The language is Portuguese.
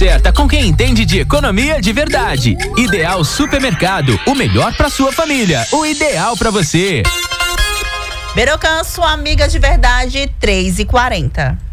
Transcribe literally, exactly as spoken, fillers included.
certa com quem entende de economia de verdade. Ideal Supermercado, o melhor pra sua família, o ideal pra você. Berocan, sua amiga de verdade, três e quarenta.